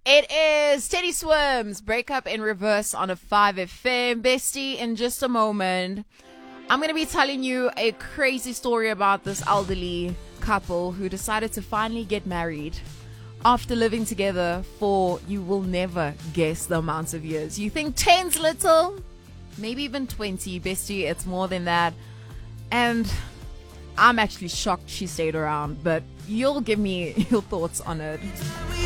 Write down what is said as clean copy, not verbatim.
It is Teddy Swims, Breakup in Reverse on a 5FM. Bestie, in just a moment, I'm going to be telling you a crazy story about this elderly couple who decided to finally get married after living together for, you will never guess the amount of years. You think 10's little? Maybe even 20. Bestie, it's more than that. And I'm actually shocked she stayed around, but you'll give me your thoughts on it.